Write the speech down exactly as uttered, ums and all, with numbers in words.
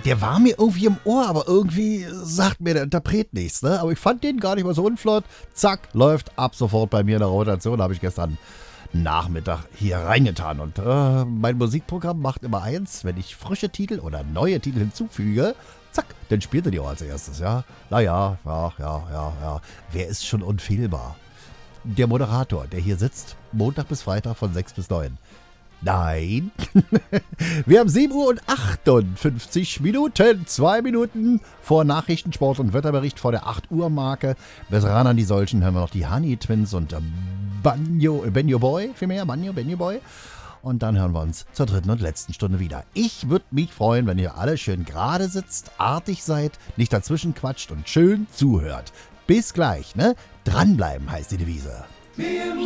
Der war mir irgendwie im Ohr, aber irgendwie sagt mir der Interpret nichts, ne? Aber ich fand den gar nicht mal so unflott. Zack, läuft ab sofort bei mir in der Rotation. Da habe ich gestern Nachmittag hier reingetan. Und äh, mein Musikprogramm macht immer eins, wenn ich frische Titel oder neue Titel hinzufüge, zack, dann spielt er die auch als erstes, ja? Naja, ja, ja, ja, ja. Wer ist schon unfehlbar? Der Moderator, der hier sitzt, Montag bis Freitag von sechs bis neun. Nein. Wir haben sieben Uhr und achtundfünfzig Minuten. Zwei Minuten vor Nachrichten, Sport und Wetterbericht vor der acht Uhr Marke. Bis ran an die solchen hören wir noch die Honey Twins und Banjo, Benjo Boy, vielmehr, Banjo, Benjo Boy. Und dann hören wir uns zur dritten und letzten Stunde wieder. Ich würde mich freuen, wenn ihr alle schön gerade sitzt, artig seid, nicht dazwischen quatscht und schön zuhört. Bis gleich, ne? Dranbleiben heißt die Devise.